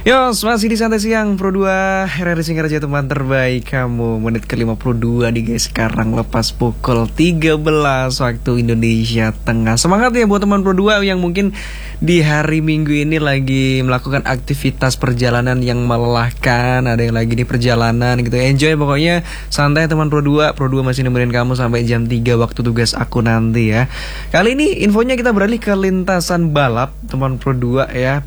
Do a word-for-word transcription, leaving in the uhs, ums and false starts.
Yos, masih di Santai Siang Pro dua R R Singaraja, teman terbaik kamu. Menit ke lima puluh dua nih guys. Sekarang lepas pukul tiga belas waktu Indonesia Tengah. Semangat ya buat teman Pro dua yang mungkin di hari Minggu ini lagi melakukan aktivitas perjalanan yang melelahkan. Ada yang lagi di perjalanan gitu. Enjoy pokoknya, santai teman Pro dua. Pro dua masih nemenin kamu sampai jam tiga waktu tugas aku nanti ya. Kali ini infonya kita beralih ke lintasan balap teman Pro dua ya.